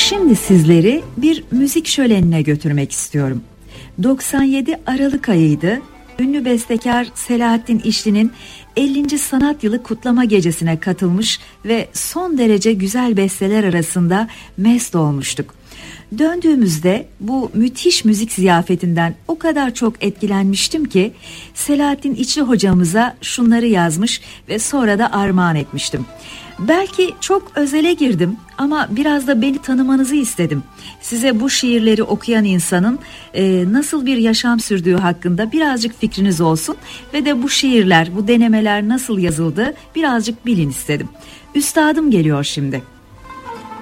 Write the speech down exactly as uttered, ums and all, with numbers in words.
Şimdi sizleri bir müzik şölenine götürmek istiyorum. doksan yedi Aralık ayıydı. Ünlü bestekar Selahattin İşli'nin ellinci sanat yılı kutlama gecesine katılmış ve son derece güzel besteler arasında mest olmuştuk. Döndüğümüzde bu müthiş müzik ziyafetinden o kadar çok etkilenmiştim ki Selahattin İçli hocamıza şunları yazmış ve sonra da armağan etmiştim. Belki çok özele girdim ama biraz da beni tanımanızı istedim. Size bu şiirleri okuyan insanın e, nasıl bir yaşam sürdüğü hakkında birazcık fikriniz olsun ve de bu şiirler, bu denemeler nasıl yazıldı birazcık bilin istedim. Üstadım geliyor şimdi.